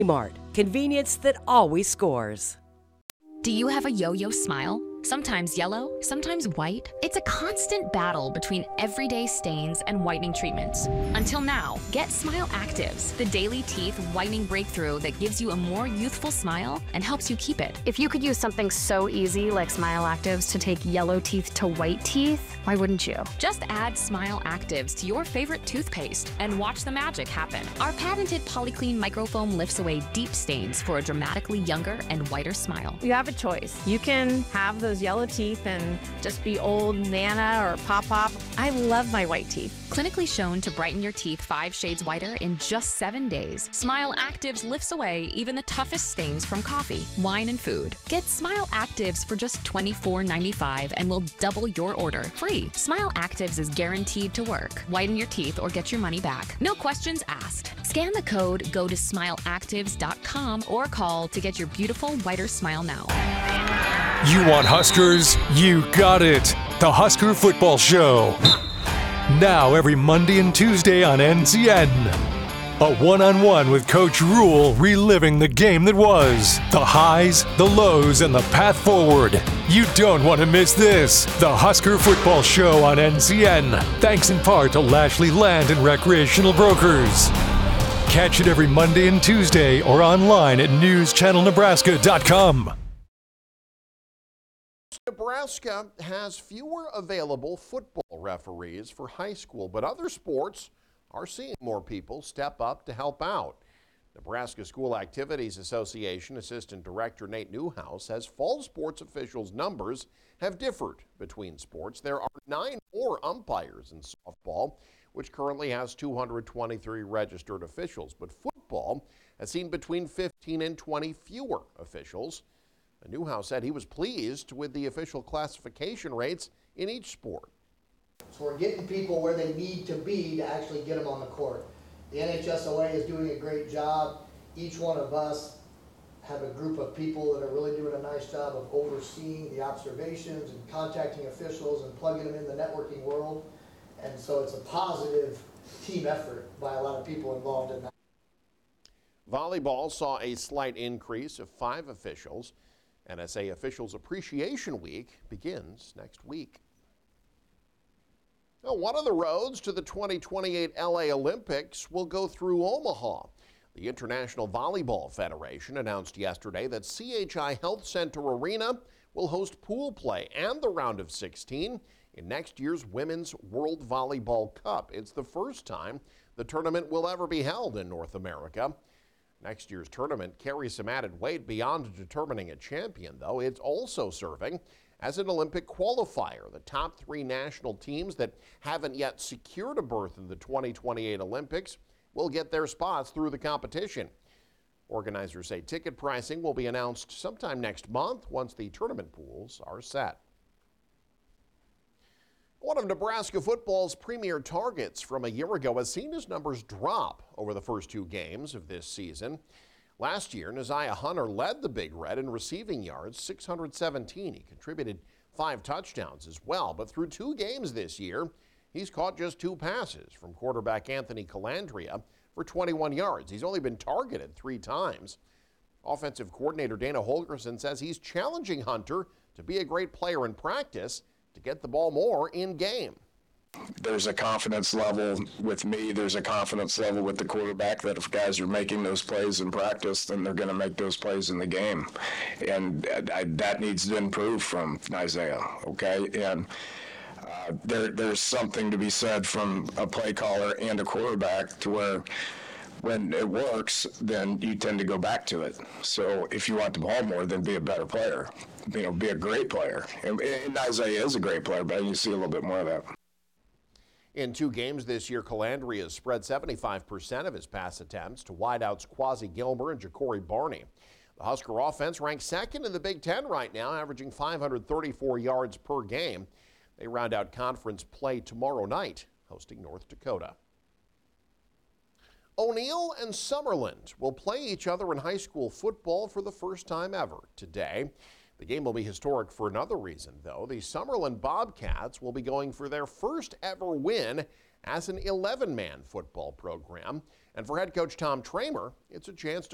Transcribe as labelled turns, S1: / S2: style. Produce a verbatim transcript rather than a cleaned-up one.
S1: Mart, convenience that always scores.
S2: Do you have a yo-yo smile? Sometimes yellow, sometimes white. It's a constant battle between everyday stains and whitening treatments. Until now, get Smile Actives, the daily teeth whitening breakthrough that gives you a more youthful smile and helps you keep it.
S3: If you could use something so easy like Smile Actives to take yellow teeth to white teeth, why wouldn't you?
S2: Just add Smile Actives to your favorite toothpaste and watch the magic happen. Our patented Polyclean microfoam lifts away deep stains for a dramatically younger and whiter smile.
S3: You have a choice. You can have those yellow teeth and just be old Nana or Pop-Pop. I love my white teeth.
S2: Clinically shown to brighten your teeth five shades whiter in just seven days. Smile Actives lifts away even the toughest stains from coffee, wine, and food. Get Smile Actives for just twenty-four ninety-five and we'll double your order free. Smile Actives is guaranteed to work. Whiten your teeth or get your money back. No questions asked. Scan the code, go to smile actives dot com or call to get your beautiful whiter smile now.
S4: You want Huskers? You got it. The Husker Football Show. Now every Monday and Tuesday on N C N. A one-on-one with Coach Rule reliving the game that was. The highs, the lows, and the path forward. You don't want to miss this. The Husker Football Show on N C N. Thanks in part to Lashley Land and Recreational Brokers. Catch it every Monday and Tuesday or online at news channel nebraska dot com.
S5: Nebraska has fewer available football referees for high school, but other sports are seeing more people step up to help out. Nebraska School Activities Association Assistant Director Nate Newhouse says fall sports officials' numbers have differed between sports. There are nine more umpires in softball, which currently has two hundred twenty-three registered officials, but football has seen between fifteen and twenty fewer officials. Newhouse said he was pleased with the official classification rates in each sport.
S6: So we're getting people where they need to be to actually get them on the court. The N H S O A is doing a great job. Each one of us have a group of people that are really doing a nice job of overseeing the observations and contacting officials and plugging them in the networking world. And so it's a positive team effort by a lot of people involved in that.
S5: Volleyball saw a slight increase of five officials. N S A Officials Appreciation Week begins next week. Now, one of the roads to the twenty twenty-eight L A Olympics will go through Omaha. The International Volleyball Federation announced yesterday that C H I Health Center Arena will host pool play and the round of sixteen in next year's Women's World Volleyball Cup. It's the first time the tournament will ever be held in North America. Next year's tournament carries some added weight beyond determining a champion, though. It's also serving as an Olympic qualifier. The top three national teams that haven't yet secured a berth in the twenty twenty-eight Olympics will get their spots through the competition. Organizers say ticket pricing will be announced sometime next month once the tournament pools are set. One of Nebraska football's premier targets from a year ago has seen his numbers drop over the first two games of this season. Last year, Neziah Hunter led the Big Red in receiving yards, six hundred seventeen. He contributed five touchdowns as well, but through two games this year, he's caught just two passes from quarterback Anthony Calandria for twenty-one yards. He's only been targeted three times. Offensive coordinator Dana Holgerson says he's challenging Hunter to be a great player in practice to get the ball more in game.
S7: There's a confidence level with me. There's a confidence level with the quarterback that if guys are making those plays in practice, then they're going to make those plays in the game. And I, that needs to improve from Isaiah, okay? And uh, there, there's something to be said from a play caller and a quarterback to where when it works, then you tend to go back to it. So if you want the ball more, then be a better player. You know, be a great player. And, and Isaiah is a great player, but you see a little bit more of that.
S5: In two games this year, Calandria has spread seventy-five percent of his pass attempts to wideouts Quasi Gilmer and Ja'Cory Barney. The Husker offense ranks second in the Big Ten right now, averaging five hundred thirty-four yards per game. They round out conference play tomorrow night, hosting North Dakota. O'Neill and Summerland will play each other in high school football for the first time ever today. The game will be historic for another reason, though. The Summerland Bobcats will be going for their first ever win as an eleven man football program. And for head coach Tom Tramer, it's a chance to